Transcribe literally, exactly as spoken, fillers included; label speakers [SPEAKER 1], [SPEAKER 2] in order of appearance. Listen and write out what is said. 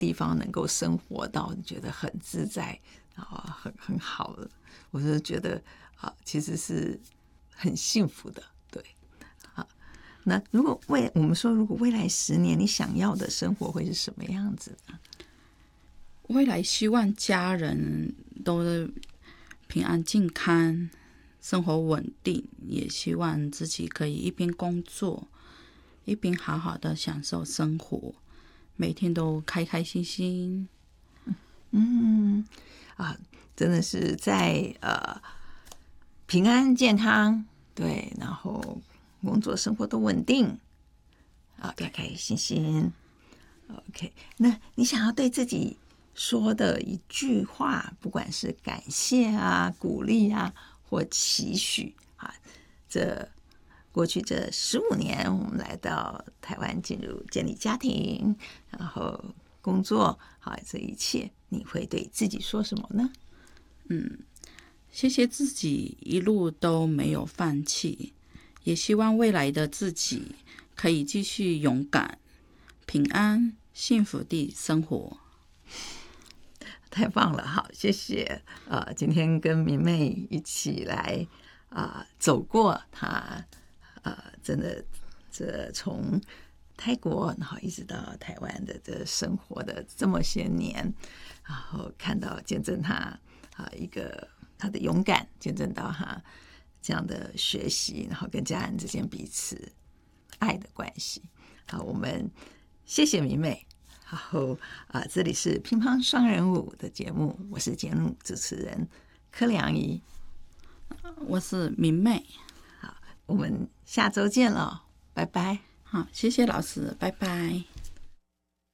[SPEAKER 1] 地方能够生活到觉得很自在啊，很很好的，我是觉得啊，其实是很幸福的。对啊，那如果未我们说，如果未来十年你想要的生活会是什么样子呢？
[SPEAKER 2] 未来希望家人都平安健康，生活稳定，也希望自己可以一边工作，一边好好的享受生活，每天都开开心心。
[SPEAKER 1] 嗯啊，真的是在呃平安健康，对，然后工作生活都稳定啊，开开心心。OK， 那你想要对自己说的一句话，不管是感谢啊、鼓励啊，或期许啊，这过去这十五年，我们来到台湾，进入建立家庭，然后工作，好，这一切，你会对自己说什么呢？
[SPEAKER 2] 嗯，谢谢自己一路都没有放弃，也希望未来的自己可以继续勇敢、平安、幸福地生活。
[SPEAKER 1] 太棒了，好，谢谢。呃，今天跟明媚一起来啊、呃，走过她呃，真的这从泰国然后一直到台湾的这生活的这么些年，然后看到见证她啊、呃、一个她的勇敢，见证到她这样的学习，然后跟家人之间彼此爱的关系。好，我们谢谢明媚。然后啊，这里是乒乓双人舞的节目，我是节目主持人柯良仪，
[SPEAKER 2] 我是明媚。
[SPEAKER 1] 好，我们下周见了，拜拜。
[SPEAKER 2] 好，谢谢老师，拜拜。